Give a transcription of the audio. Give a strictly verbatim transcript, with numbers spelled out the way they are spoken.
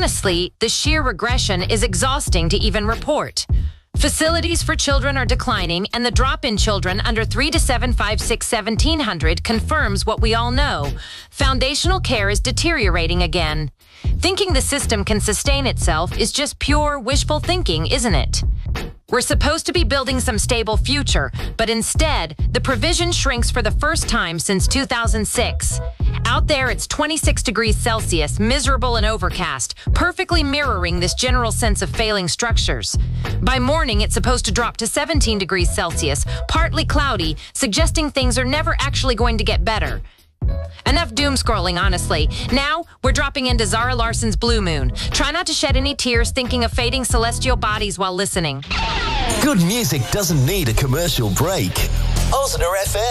Honestly, the sheer regression is exhausting to even report. Facilities for children are declining, and the drop in children under three to seven, five, six, seventeen hundred confirms what we all know. Foundational care is deteriorating again. Thinking the system can sustain itself is just pure wishful thinking, isn't it? We're supposed to be building some stable future, but instead, the provision shrinks for the first time since two thousand six. Out there, it's twenty-six degrees Celsius, miserable and overcast, perfectly mirroring this general sense of failing structures. By morning, it's supposed to drop to seventeen degrees Celsius, partly cloudy, suggesting things are never actually going to get better. Enough doom scrolling, honestly. Now, we're dropping into Zara Larsson's Blue Moon. Try not to shed any tears thinking of fading celestial bodies while listening. Good music doesn't need a commercial break. Osner F M.